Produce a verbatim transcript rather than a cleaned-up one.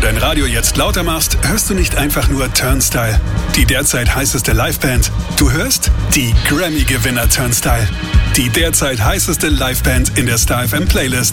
dein Radio jetzt lauter machst, hörst du nicht einfach nur Turnstile, die derzeit heißeste Liveband. Du hörst die Grammy-Gewinner Turnstile, die derzeit heißeste Liveband in der Star F M Playlist.